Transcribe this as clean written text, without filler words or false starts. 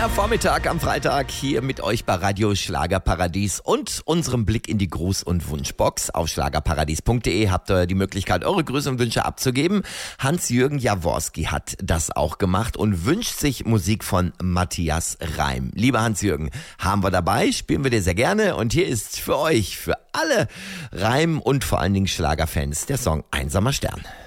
Der Vormittag am Freitag hier mit euch bei Radio Schlagerparadies und unserem Blick in die Gruß- und Wunschbox. Auf schlagerparadies.de habt ihr die Möglichkeit, eure Grüße und Wünsche abzugeben. Hans-Jürgen Jaworski hat das auch gemacht und wünscht sich Musik von Matthias Reim. Lieber Hans-Jürgen, haben wir dabei, spielen wir dir sehr gerne. Und hier ist für euch, für alle Reim- und vor allen Dingen Schlagerfans, der Song Einsamer Stern.